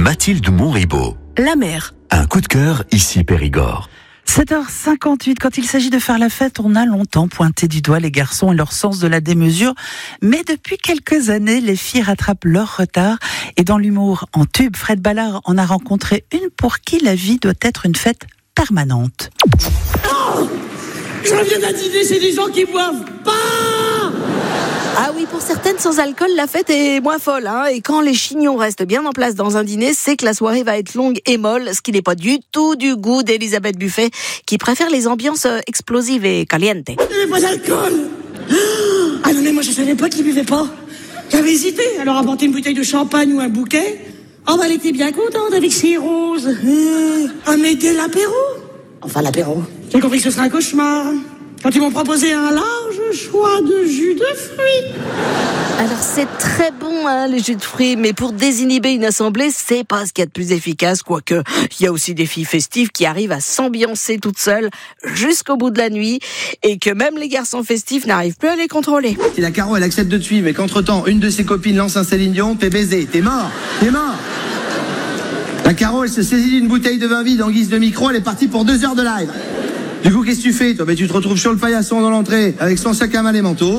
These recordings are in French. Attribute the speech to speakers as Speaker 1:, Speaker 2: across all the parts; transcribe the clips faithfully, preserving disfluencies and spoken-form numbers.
Speaker 1: Mathilde Monribaud.
Speaker 2: La mer.
Speaker 1: Un coup de cœur ici Périgord.
Speaker 2: sept heures cinquante-huit, quand il s'agit de faire la fête, on a longtemps pointé du doigt les garçons et leur sens de la démesure. Mais depuis quelques années, les filles rattrapent leur retard. Et dans l'humour en tube, Fred Ballard en a rencontré une pour qui la vie doit être une fête permanente.
Speaker 3: Oh, je reviens d'un dîner chez des gens qui boivent pas.
Speaker 4: Ah oui, pour certaines, sans alcool, la fête est moins folle. Hein. Et quand les chignons restent bien en place dans un dîner, c'est que la soirée va être longue et molle, ce qui n'est pas du tout du goût d'Elisabeth Buffet, qui préfère les ambiances explosives et calientes.
Speaker 3: Il n'y avait pas d'alcool. Ah non, mais moi je savais pas qu'ils buvaient pas. J'avais hésité, alors apporter une bouteille de champagne ou un bouquet. Oh bah elle était bien contente avec ses roses. Mmh. Ah mais dès l'apéro. Enfin l'apéro. J'ai compris que ce serait un cauchemar. Quand ils m'ont proposé un large choix de jus de fruits.
Speaker 4: Alors c'est très bon hein, les jus de fruits, mais pour désinhiber une assemblée, c'est pas ce qu'il y a de plus efficace, quoique il y a aussi des filles festives qui arrivent à s'ambiancer toutes seules jusqu'au bout de la nuit, et que même les garçons festifs n'arrivent plus à les contrôler.
Speaker 5: Si la Caro elle accepte de te suivre et qu'entre-temps une de ses copines lance un Céline Dion, t'es baisé, t'es mort, t'es mort. La Caro elle se saisit d'une bouteille de vin vide en guise de micro, elle est partie pour deux heures de live. Du coup, qu'est-ce que tu fais, toi? Ben, tu te retrouves sur le paillasson dans l'entrée, avec son sac à main et manteau.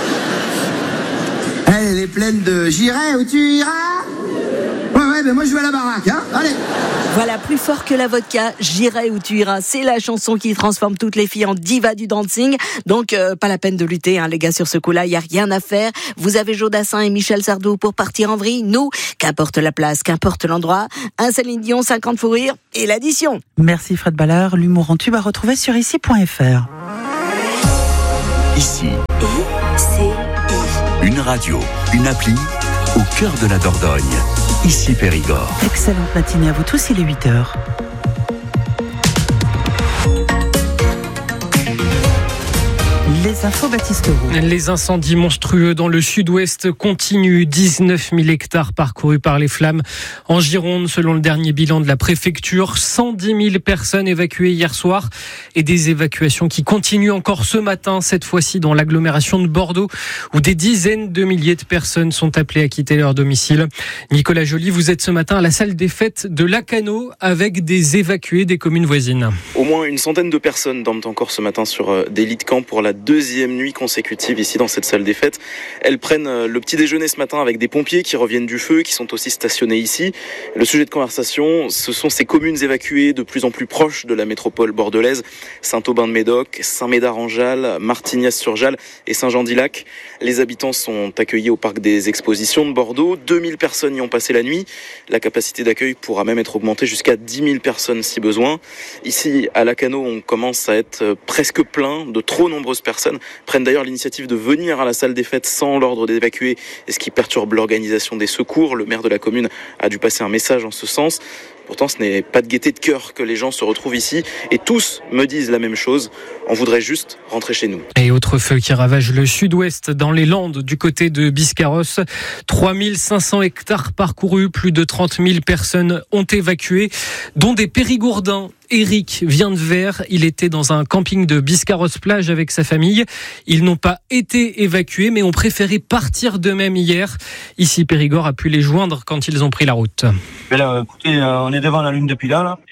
Speaker 5: Elle, elle est pleine de « J'irai où tu iras ?» Ouais, ouais, ben moi je vais à la baraque, hein. Allez.
Speaker 4: Voilà, plus fort que la vodka, J'irai où tu iras. C'est la chanson qui transforme toutes les filles en divas du dancing. Donc, euh, pas la peine de lutter, hein, les gars, sur ce coup-là. Il n'y a rien à faire. Vous avez Jodassin et Michel Sardou pour partir en vrille. Nous, qu'importe la place, qu'importe l'endroit, un Céline Dion, cinquante fous rires et l'addition.
Speaker 2: Merci Fred Ballard. L'humour en tube à retrouver sur ici point f r.
Speaker 1: Ici.
Speaker 4: I C I.
Speaker 1: Une radio, une appli, au cœur de la Dordogne. Ici Périgord.
Speaker 2: Excellente matinée à vous tous, il est huit heures. Les infos, Baptiste Roux.
Speaker 6: Les incendies monstrueux dans le sud-ouest continuent. dix-neuf mille hectares parcourus par les flammes. En Gironde, selon le dernier bilan de la préfecture, cent dix mille personnes évacuées hier soir. Et des évacuations qui continuent encore ce matin, cette fois-ci dans l'agglomération de Bordeaux, où des dizaines de milliers de personnes sont appelées à quitter leur domicile. Nicolas Joly, vous êtes ce matin à la salle des fêtes de Lacanau avec des évacués des communes voisines.
Speaker 7: Au moins une centaine de personnes dorment encore ce matin sur des lits de camp pour la deuxième nuit consécutive ici dans cette salle des fêtes. Elles prennent le petit déjeuner ce matin avec des pompiers qui reviennent du feu, qui sont aussi stationnés ici. Le sujet de conversation, ce sont ces communes évacuées de plus en plus proches de la métropole bordelaise. Saint-Aubin-de-Médoc, Saint-Médard-en-Jalles, Martignas-sur-Jalles et Saint-Jean-d'Illac. Les habitants sont accueillis au parc des expositions de Bordeaux. deux mille personnes y ont passé la nuit. La capacité d'accueil pourra même être augmentée jusqu'à dix mille personnes si besoin. Ici, à Lacanau, on commence à être presque plein. De trop nombreuses personnes prennent d'ailleurs l'initiative de venir à la salle des fêtes sans l'ordre d'évacuer, et ce qui perturbe l'organisation des secours. Le maire de la commune a dû passer un message en ce sens. Pourtant, ce n'est pas de gaieté de cœur que les gens se retrouvent ici, et tous me disent la même chose. On voudrait juste rentrer chez nous.
Speaker 6: Et autre feu qui ravage le sud-ouest, dans les Landes, du côté de Biscarrosse. trois mille cinq cents hectares parcourus, plus de trente mille personnes ont évacué, dont des Périgourdins. Eric vient de Vers, il était dans un camping de Biscarrosse-Plage avec sa famille. Ils n'ont pas été évacués, mais ont préféré partir d'eux-mêmes hier. Ici, Périgord a pu les joindre quand ils ont pris la route.
Speaker 8: Mais là, écoutez, on est devant la lune depuis là, là,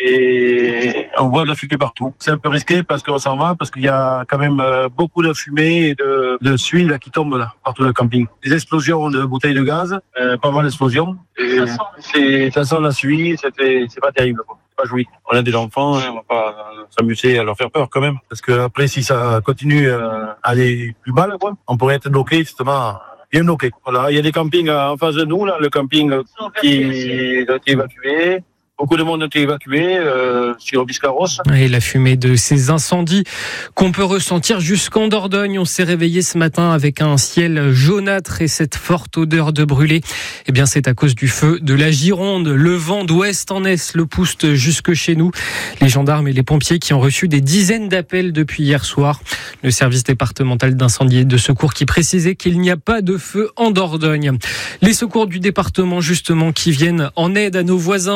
Speaker 8: et on voit de la fumée partout. C'est un peu risqué parce qu'on s'en va, parce qu'il y a quand même beaucoup de fumée et de, de suie là, qui tombe là, partout dans le camping. Des explosions de bouteilles de gaz, euh, pas mal d'explosions. Et c'est, ça sent la suie, c'était, c'est pas terrible, quoi. Pas joué. On a des enfants, on va pas s'amuser à leur faire peur quand même. Parce que après, si ça continue à aller plus mal, quoi, on pourrait être bloqué justement, bien bloqué. Voilà, il y a des campings en face de nous, là, le camping qui a été évacué. Beaucoup de monde a été évacué euh, sur Biscarrosse.
Speaker 6: Et la fumée de ces incendies qu'on peut ressentir jusqu'en Dordogne. On s'est réveillé ce matin avec un ciel jaunâtre et cette forte odeur de brûlé. Eh bien, c'est à cause du feu de la Gironde. Le vent d'ouest en est le pousse jusque chez nous. Les gendarmes et les pompiers qui ont reçu des dizaines d'appels depuis hier soir. Le service départemental d'incendie et de secours qui précisait qu'il n'y a pas de feu en Dordogne. Les secours du département, justement, qui viennent en aide à nos voisins chez les pompiers.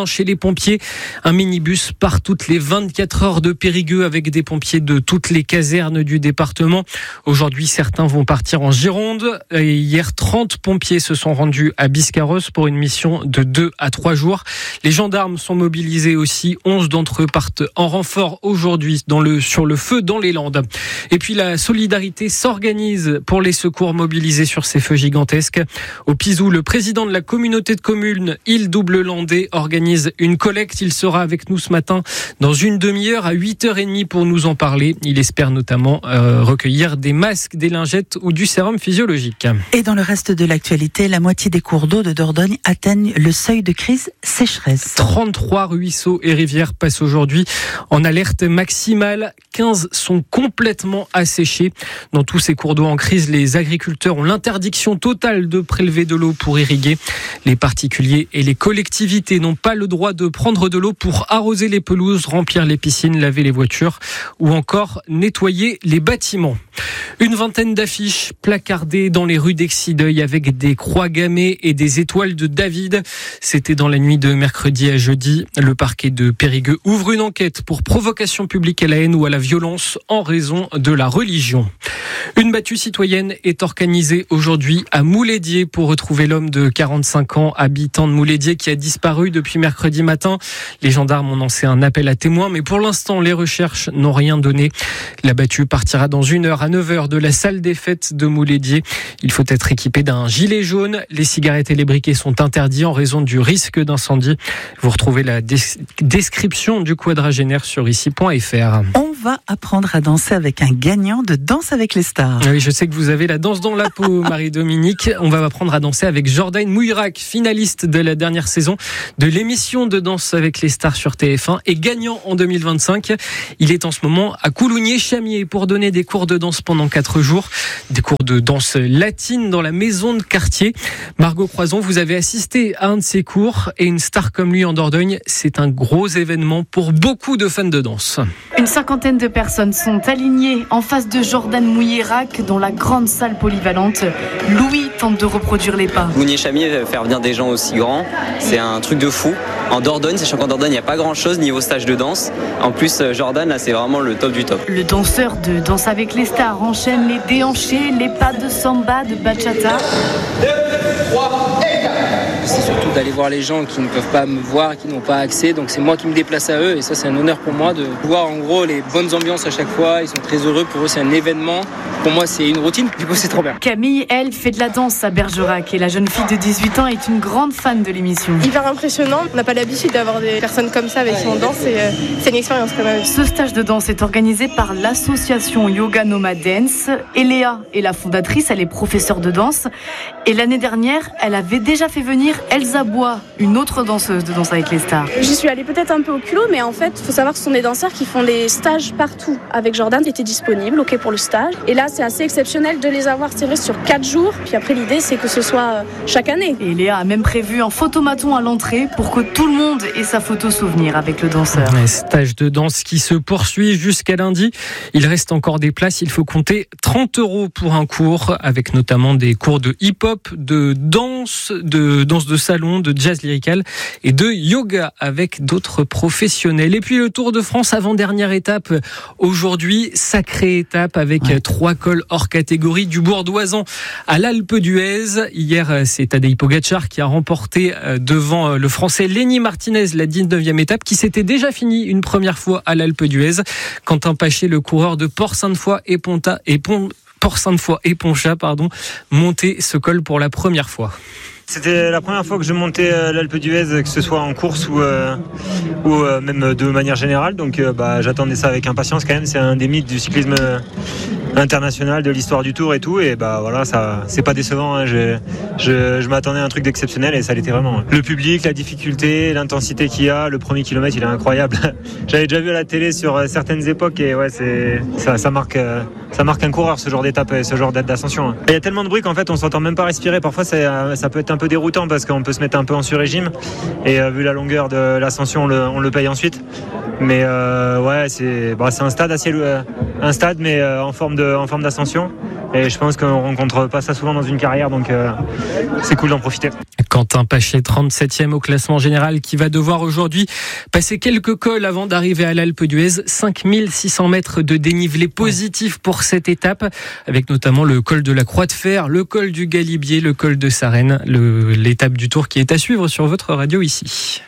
Speaker 6: pompiers. Un minibus part toutes les vingt-quatre heures de Périgueux avec des pompiers de toutes les casernes du département. Aujourd'hui, certains vont partir en Gironde. Et hier, trente pompiers se sont rendus à Biscarrosse pour une mission de deux à trois jours. Les gendarmes sont mobilisés aussi. onze d'entre eux partent en renfort aujourd'hui dans le, sur le feu dans les Landes. Et puis la solidarité s'organise pour les secours mobilisés sur ces feux gigantesques. Au Pizou, le président de la communauté de communes Île-Double-Landais organise une collecte. Il sera avec nous ce matin dans une demi-heure à huit heures trente pour nous en parler. Il espère notamment euh, recueillir des masques, des lingettes ou du sérum physiologique.
Speaker 2: Et dans le reste de l'actualité, la moitié des cours d'eau de Dordogne atteignent le seuil de crise sécheresse.
Speaker 6: trente-trois ruisseaux et rivières passent aujourd'hui en alerte maximale. quinze sont complètement asséchés. Dans tous ces cours d'eau en crise, les agriculteurs ont l'interdiction totale de prélever de l'eau pour irriguer. Les particuliers et les collectivités n'ont pas le droit de prendre de l'eau pour arroser les pelouses, remplir les piscines, laver les voitures ou encore nettoyer les bâtiments. Une vingtaine d'affiches placardées dans les rues d'Exideuil avec des croix gammées et des étoiles de David. C'était dans la nuit de mercredi à jeudi. Le parquet de Périgueux ouvre une enquête pour provocation publique à la haine ou à la violence en raison de la religion. Une battue citoyenne est organisée aujourd'hui à Moulédier pour retrouver l'homme de quarante-cinq ans, habitant de Moulédier, qui a disparu depuis mercredi matin. Les gendarmes ont lancé un appel à témoins, mais pour l'instant, les recherches n'ont rien donné. La battue partira dans une heure à neuf heures de la salle des fêtes de Moulédier. Il faut être équipé d'un gilet jaune. Les cigarettes et les briquets sont interdits en raison du risque d'incendie. Vous retrouvez la des- description du quadragénaire sur ici point f r.
Speaker 2: On va apprendre à danser avec un gagnant de Danse avec les stars.
Speaker 6: Oui, je sais que vous avez la danse dans la peau, Marie-Dominique. On va apprendre à danser avec Jordan Mouirac, finaliste de la dernière saison de l'émission de Danse avec les stars sur T F un et gagnant en deux mille vingt-cinq. Il est en ce moment à Coulounier-Chamier pour donner des cours de danse pendant quatre jours. Des cours de danse latine dans la maison de quartier. Margot Croison, vous avez assisté à un de ces cours et une star comme lui en Dordogne, c'est un gros événement pour beaucoup de fans de danse.
Speaker 9: Une cinquantaine de personnes sont alignées en face de Jordan Mouirac dans la grande salle polyvalente. Louis tente de reproduire les pas.
Speaker 10: Coulounier-Chamier, faire venir des gens aussi grands, c'est un truc de fou. En Dordogne, sachant qu'en Dordogne, il n'y a pas grand-chose niveau stage de danse. En plus, Jordan, là, c'est vraiment le top du top.
Speaker 9: Le danseur de Danse avec les stars enchaîne les déhanchés, les pas de samba, de bachata.
Speaker 11: C'est surtout d'aller voir les gens qui ne peuvent pas me voir, qui n'ont pas accès. Donc c'est moi qui me déplace à eux et ça c'est un honneur pour moi de voir en gros les bonnes ambiances à chaque fois. Ils sont très heureux, pour eux c'est un événement. Pour moi c'est une routine, du coup c'est trop bien.
Speaker 9: Camille, elle, fait de la danse à Bergerac et la jeune fille de dix-huit ans est une grande fan de l'émission.
Speaker 12: Hyper impressionnant, on n'a pas l'habitude d'avoir des personnes comme ça avec qui on danse et euh, c'est une expérience quand même.
Speaker 9: Ce stage de danse est organisé par l'association Yoga Nomad Dance. Eléa est la fondatrice, elle est professeure de danse et l'année dernière elle avait déjà fait venir Elsa Bois, une autre danseuse de Danse avec les stars.
Speaker 12: J'y suis allée peut-être un peu au culot, mais en fait, il faut savoir que ce sont des danseurs qui font des stages partout. Avec Jordan, était disponible, ok pour le stage. Et là, c'est assez exceptionnel de les avoir, c'est vrai, sur quatre jours. Puis après, l'idée, c'est que ce soit chaque année.
Speaker 9: Et Léa a même prévu un photomaton à l'entrée pour que tout le monde ait sa photo souvenir avec le danseur.
Speaker 6: Un stage de danse qui se poursuit jusqu'à lundi. Il reste encore des places. Il faut compter trente euros pour un cours, avec notamment des cours de hip-hop, de danse, de danse de salon, de jazz lyrical et de yoga avec d'autres professionnels. Et puis le Tour de France, avant-dernière étape aujourd'hui, sacrée étape avec ouais. trois cols hors catégorie, du Bourdoisan à l'Alpe d'Huez. Hier, c'est Tadej Pogačar qui a remporté devant le Français Lenny Martinez la dix-neuvième étape qui s'était déjà finie une première fois à l'Alpe d'Huez. Quentin Paché, le coureur de Port-Sainte-Foy et Ponta et Pont Port-Sainte-Foy et Ponchat, pardon, monter ce col pour la première fois.
Speaker 13: C'était la première fois que je montais l'Alpe d'Huez, que ce soit en course ou, euh, ou euh, même de manière générale. Donc euh, bah, j'attendais ça avec impatience quand même. C'est un des mythes du cyclisme international, de l'histoire du Tour et tout. Et bah voilà, ça, c'est pas décevant. Hein. Je, je, je m'attendais à un truc d'exceptionnel et ça l'était vraiment. Le public, la difficulté, l'intensité qu'il y a, le premier kilomètre, il est incroyable. J'avais déjà vu à la télé sur certaines époques et ouais, c'est, ça, ça, marque, ça marque un coureur, ce genre d'étape, ce genre d'ascension. Hein. Il y a tellement de bruit qu'en fait, on s'entend même pas respirer. Parfois, ça, ça peut être un peu déroutant parce qu'on peut se mettre un peu en sur-régime et euh, vu la longueur de l'ascension on le, on le paye ensuite, mais euh, ouais c'est, bah, c'est un stade assez, euh, un stade mais euh, en forme de de, en forme d'ascension. Et je pense qu'on rencontre pas ça souvent dans une carrière, donc euh, c'est cool d'en profiter.
Speaker 6: Quentin Paché, trente-septième au classement général, qui va devoir aujourd'hui passer quelques cols avant d'arriver à l'Alpe d'Huez. cinq mille six cents mètres de dénivelé positif pour cette étape, avec notamment le col de la Croix de Fer, le col du Galibier, le col de Sarenne, le, l'étape du Tour qui est à suivre sur votre radio ici.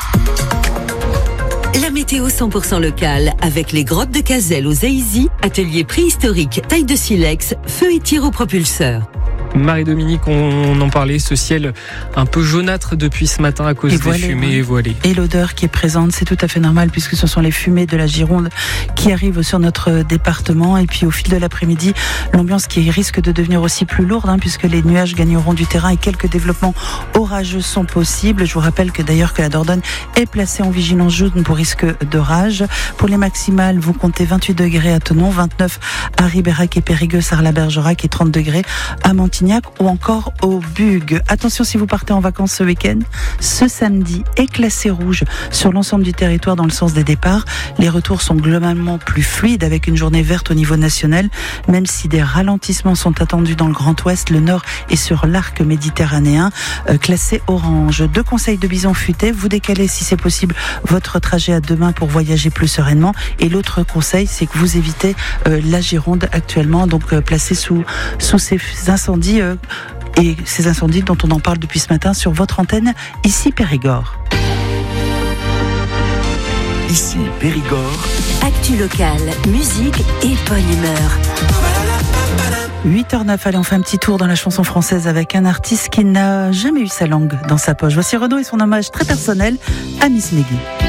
Speaker 14: La météo cent pour cent locale avec les grottes de Cazel aux Aisy, atelier préhistorique, taille de silex, feu et tir au propulseur.
Speaker 6: Marie-Dominique, on en parlait, ce ciel un peu jaunâtre depuis ce matin à cause et des voilé, fumées oui. voilées.
Speaker 2: Et l'odeur qui est présente, c'est tout à fait normal puisque ce sont les fumées de la Gironde qui arrivent sur notre département. Et puis au fil de l'après-midi, l'ambiance qui risque de devenir aussi plus lourde hein, puisque les nuages gagneront du terrain et quelques développements orageux sont possibles. Je vous rappelle que d'ailleurs que la Dordogne est placée en vigilance jaune pour risque d'orage. Pour les maximales, vous comptez vingt-huit degrés à Thonon, vingt-neuf à Ribérac et Périgueux, Sarlat-Bergerac et trente degrés à Montignac ou encore au Bugue. Attention si vous partez en vacances ce week-end, ce samedi est classé rouge sur l'ensemble du territoire dans le sens des départs. Les retours sont globalement plus fluides avec une journée verte au niveau national, même si des ralentissements sont attendus dans le Grand Ouest, le Nord et sur l'arc méditerranéen, euh, classé orange. Deux conseils de bison futé, vous décalez si c'est possible votre trajet à demain pour voyager plus sereinement. Et l'autre conseil, c'est que vous évitez euh, la Gironde actuellement, donc euh, placée sous, sous ces incendies euh, et ces incendies dont on en parle depuis ce matin sur votre antenne, ici Périgord.
Speaker 1: Ici Périgord.
Speaker 14: Actu locale, musique et bonne humeur.
Speaker 2: huit heures neuf, allez, on fait un petit tour dans la chanson française avec un artiste qui n'a jamais eu sa langue dans sa poche. Voici Renaud et son hommage très personnel à Miss Meggy.